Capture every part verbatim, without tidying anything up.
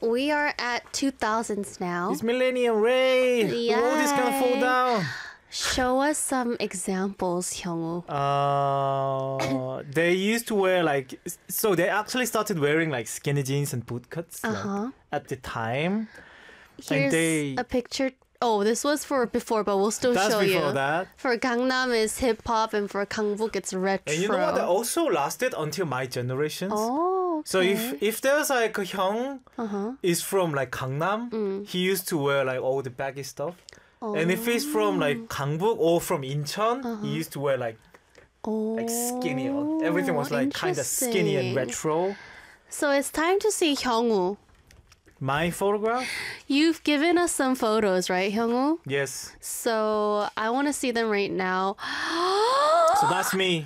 we are at two thousands now. It's Millennium Ray. The world is gonna fall down. Show us some examples, Hyungwoo. Uh, they used to wear like so they actually started wearing like skinny jeans and boot cuts like, Uh-huh. at the time. Here's they- a picture. Oh, this was for before, but we'll still That's show before you. that. For Gangnam is hip hop, and for Gangbuk it's retro. And you know what? That also lasted until my generations. Oh, okay. So if if there's like a Hyung uh-huh. is from like Gangnam, Mm. he used to wear like all the baggy stuff. Oh. And if he's from like Gangbuk or from Incheon, Uh-huh. he used to wear like oh, like skinny. Everything was like kind of skinny and interesting. retro. So it's time to see Hyungwoo. My photograph? You've given us some photos, right, Hyungwoo? Yes. So I want to see them right now. So that's me.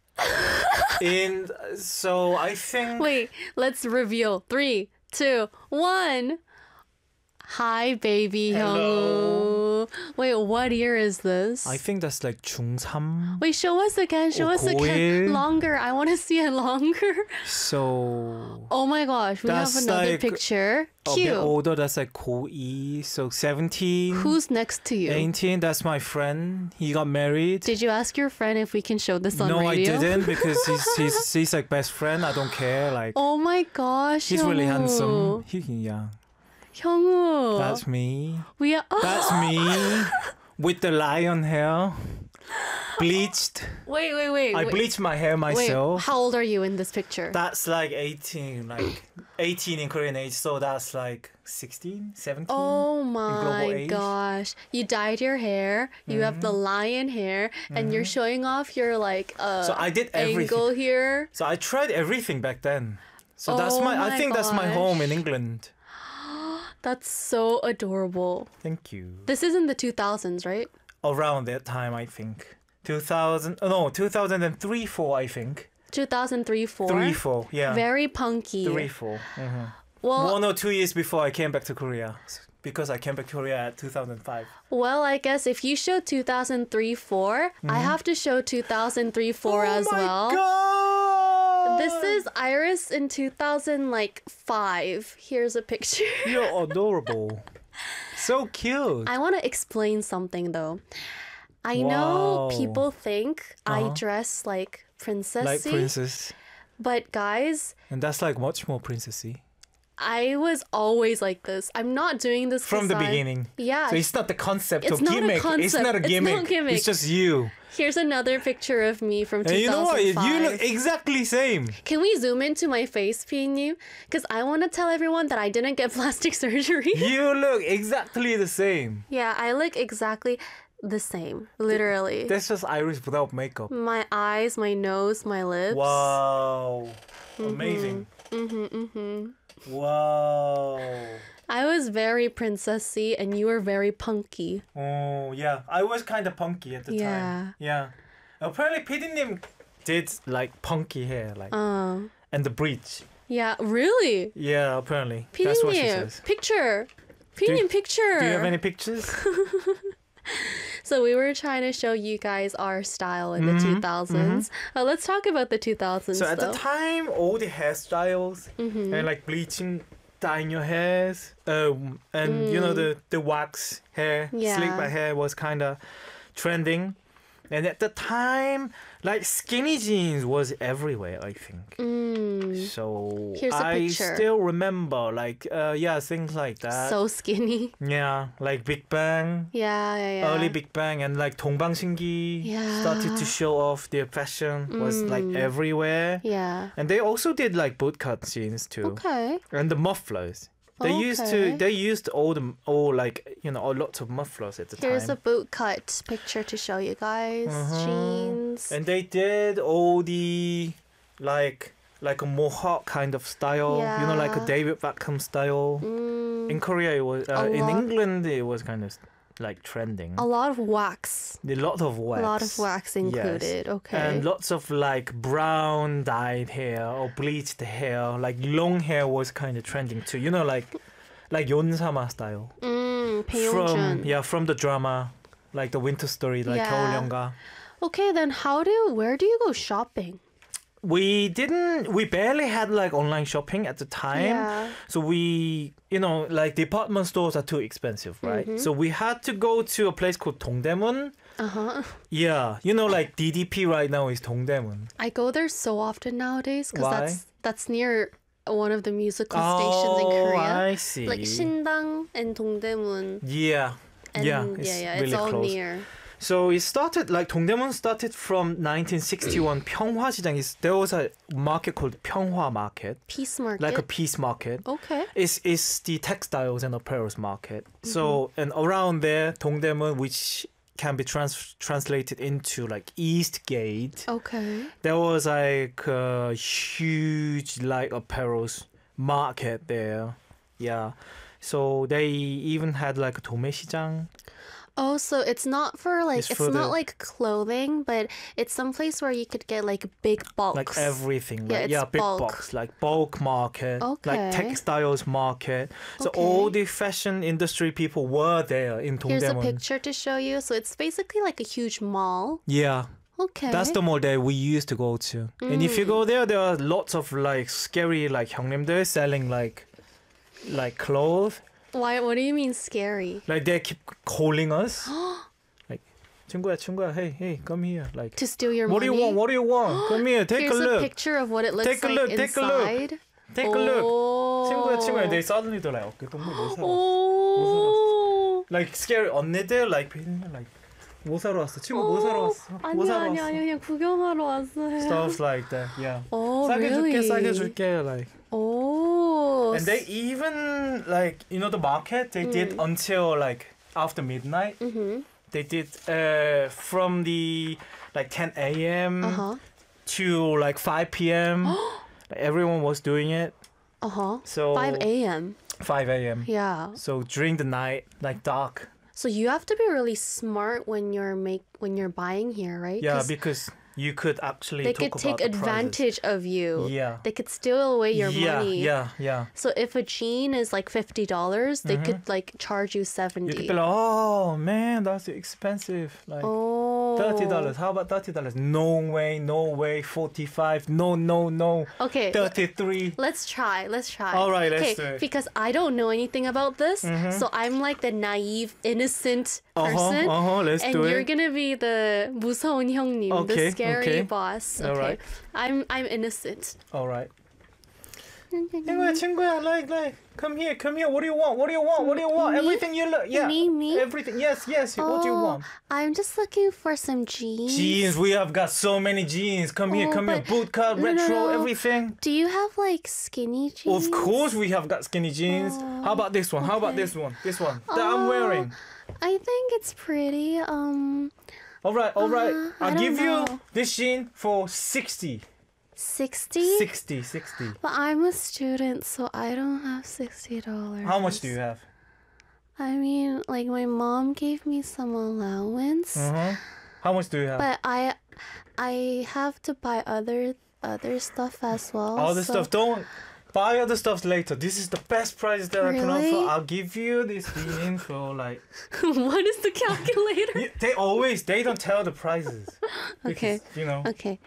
In so I think Wait, let's reveal. Three, two, one. Hi, baby Hello. Hyungwoo. Wait, what year is this? I think that's like 중삼. Wait, show us again. Show Or us again. 고일. Longer. I want to see it longer. So Oh my gosh, we have That's another like picture. a bit Cute. older. That's like 고이. So seventeen. Who's next to you? eighteen. That's my friend. He got married. Did you ask your friend if we can show this on no, radio? I didn't because he's he's he's like best friend. I don't care. Like Oh my gosh, he's really Hyungwoo. handsome. He, yeah, Hyungwoo. that's me. we are. That's me with the lion hair, bleached. Wait, wait, wait. I wait. bleached my hair Wait, myself. how old are you in this picture? That's like eighteen, like eighteen in Korean age. So that's like sixteen, seventeen. Oh global my age. gosh. You dyed your hair. You have the lion hair and you're showing off your like uh So I did everything. angle here. So I tried everything back then. So that's Oh my, my I think that's my gosh. home in England. That's so adorable. Thank you. This is in the two thousands, right? Around that time, I think. two thousand, oh no, two thousand three, four, I think. two thousand three, four. Three, four, yeah. Very punky. Three, four. Mhm. Well, One or two years before I came back to Korea. S- Because I came back to Korea at two thousand five. well, I guess if you show two thousand three, four, I have to show two thousand three, four oh as my well. God! This is Iris in two thousand like five. Here's a picture. You're adorable. So cute. I want to explain something though. I know Wow. people think I Uh-huh. dress like princessy, Like princess. but guys, And that's like much more princessy. I was always like this. I'm not doing this From the 'cause I- beginning. Yeah. So it's not the concept It's of not a gimmick. It's concept. not a It's not gimmick. gimmick. It's just you. Here's another picture of me from And two you know thousand five. what? You look exactly same. Can we zoom into my face, Pinyu? Because I want to tell everyone that I didn't get plastic surgery. You look exactly the same. Yeah, I look exactly the same, literally. That's just Iris without makeup. My eyes, my nose, my lips. Wow. Amazing. Mm-hmm, mm-hmm. Wow. I was very princessy and you were very punky. Oh, yeah. I was kind of punky at the Yeah. time. Yeah. Apparently, 피디님 did like punky hair, like, Uh, and the breach. yeah, really? Yeah, apparently. That's what she Pinyu, says. picture. Pinyu, picture. Do you have any pictures? So we were trying to show you guys our style in the two thousands. Uh, let's talk about the two thousands Mm-hmm, So at though. the time, all the hairstyles Mm-hmm. and like bleaching, dyeing your hairs, um, and you know the the wax hair, Mm. Yeah. slick back hair was kind of trending. And at the time, like skinny jeans was everywhere, I think. Mm, So Here's a I picture. still remember, like, uh, yeah, things like that. so skinny. yeah, like Big Bang, Yeah, yeah, yeah. early Big Bang, and like 동방신기 Yeah. started to show off their fashion was like Mm. everywhere. Yeah. And they also did like bootcut jeans too, Okay. and the mufflers. They used Okay. to. They used all the all like you know a lot of mufflers at the Here's a time. boot cut picture to show you guys. Uh-huh. Jeans. And they did all the like like a mohawk kind of style. You know, like a Yeah. David Beckham style. Mm, In Korea, it was. Uh, A in lot. England, it was kind of like trending. a lot of wax. A lot of wax. A lot of wax included. Okay. And lots of like brown dyed hair or bleached hair, like long hair was kind of trending too. You know, like like Yonsama style. mm, From Pyeongjun. yeah, from the drama, like the Winter Story, like Yeah. 겨울연가. Okay, then how do where do you go shopping? we didn't. We barely had like online shopping at the time. Yeah. So we, you know, like department stores are too expensive, right? So we had to go to a place called Dongdaemun. Uh-huh. Yeah, you know, like D D P right now is Dongdaemun. I go there so often nowadays because Why? that's that's near one of the musical stations in Oh, Korea. I see. Like Shindang and Dongdaemun. Yeah. And yeah, yeah, it's yeah, really it's all close. near. So it started like Dongdaemun started from nineteen sixty-one. 평화시장 is there was a market called 평화 Market, Peace Market. like a peace market. Okay. It's it's the textiles and apparels market. So and around there, Dongdaemun, which can be trans- translated into like East Gate. Okay. There was like a huge like apparels market there. Yeah. So they even had like a 도매시장. Oh, so it's not for like It's it's, for not the- like clothing, but it's some place where you could get like big bulks. Like everything. Yeah, Like, it's yeah, big bulk. box. Like bulk market. Okay. Like textiles market. So Okay. all the fashion industry people were there in Here's a Dongdaemun. picture to show you. So it's basically like a huge mall. Yeah. Okay. That's the mall that we used to go to. And if you Mm. go there, there are lots of like scary like 형님들 selling like like clothes. Why? What do you mean scary? Like they keep calling us. like 친구야, 친구야, hey, hey, come here. Like To steal your what do money? you want? What do you want? Come here, take Here's a look. picture of what it looks Take a like look, take a look. inside. Take a look. Oh. 친구야, 친구야. They suddenly they're like, okay, 동물 뭐 사러 왔어? Oh. Like scary 언니들 like like 뭐 사러 왔어? 친구 뭐 사러 왔어? 뭐 아니 사러 아니 왔어? 아니 그냥 구경하러 왔어요. Stuff like that. Yeah. Oh, 싸게 really? 줄게, 싸게 줄게. Like. Oh. And they even like you know the market they did until like after midnight. Mm-hmm. They did uh, from the like ten a.m. Uh-huh. to like five p.m. Like, everyone was doing it. Uh-huh. So five a.m. five a.m. Yeah. So during the night, like dark. So you have to be really smart when you're make when you're buying here, right? Yeah, 'Cause because you could actually they talk could take about the prices. advantage of you. Yeah. They could steal away your yeah, money. yeah, yeah. So if a jean is like fifty dollars, they could like charge you You seventy. could be like, oh man, that's expensive. Like oh. thirty dollars. How about thirty dollars? No way, no way. Forty-five. No, no, no. Okay. Thirty-three. Let's try. Let's try. All right, let's okay, do it. because I don't know anything about this, so I'm like the naive, innocent person, Uh huh. Uh huh. Let's and do you're it. gonna be the 무서운 형님, Okay, the scary okay. boss. All Okay, right. I'm I'm innocent. All right. 친구야, 친구야, like, like, come here, come here. What do you want? What do you want? What do you want? Me? Everything you look, yeah. Me, me? Everything. Yes, yes. What do you Oh, want? I'm just looking for some jeans. Jeans. We have got so many jeans. Come here, Oh, come here. but- Boot cut, no, no, retro, no. everything. Do you have like skinny jeans? Of course, we have got skinny jeans. How about this one? How about okay. this one? This one that I'm Oh, wearing. I think it's pretty. Um, All right, all right. Uh, I I'll don't give you know. this jean for sixty. sixty. sixty, sixty. But I'm a student, so I don't have sixty dollars. How much do you have? I mean, like my mom gave me some allowance, Uh-huh. How much do you have? but I, I have to buy other other stuff as well. All the so- stuff. Don't buy other stuff later. This is the best price that I can Really? offer. I'll give you this jean for like. What is the calculator? Yeah, they always they don't tell the prices. Okay. Because, you know. Okay.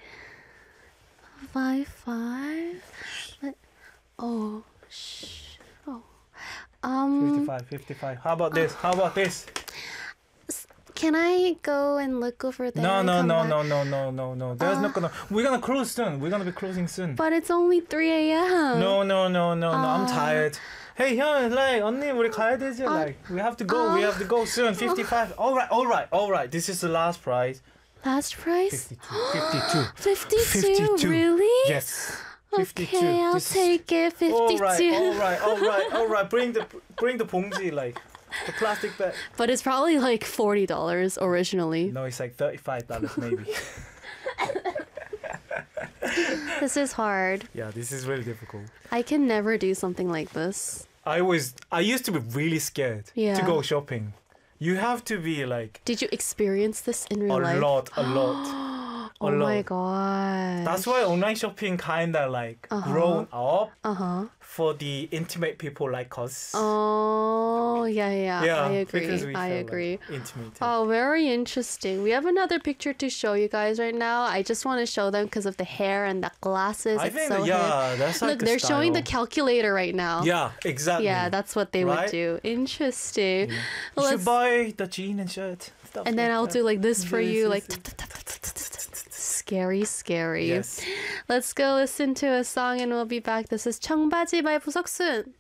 Five five. But, oh, shh. Oh. Um. fifty-five, fifty-five. How about this? How about this? Can I go and look over there? No, and no, come no, back? no, no, no, no, no. There's Uh, not gonna. We're gonna close soon. We're gonna be closing soon. But it's only three a.m. No, no, no, no, no. I'm Uh, tired. Hey, 형, like 언니 우리 가야 되지? Like we have to go. We have to go soon. fifty-five. All right, all right, all right. This is the last price. Last price? fifty-two. fifty-two. fifty-two. Really? Yes. fifty-two. Okay, I'll This is- take it. All right, fifty-two. all right, all right, all right. Bring the bring the 봉지 like the plastic bag. But it's probably like forty dollars originally. No, it's like thirty-five dollars maybe. This is hard. Yeah, this is really difficult. I can never do something like this. I was I used to be really scared to Yeah. go shopping. You have to be like Did you experience this in a real life? lot, a lot. Oh alone. my god. That's why online shopping kind of like Uh-huh. grown up Uh-huh. for the intimate people like us. Oh, yeah, yeah. yeah, I agree. because we I feel, agree. Like, intimate. Oh, very interesting. We have another picture to show you guys right now. I just want to show them because of the hair and the glasses. I it's think so that, yeah, that's hip. like Look, a they're showing the style. calculator right now. Yeah, exactly. Yeah, that's what they would Right? do. Interesting. You Well, should let's- buy the jean and shirt. Stuff and then like I'll that. do like this for Yes, you, yes, like yes. scary, scary. Yes. Let's go listen to a song and we'll be back. This is 청바지 by 부석순.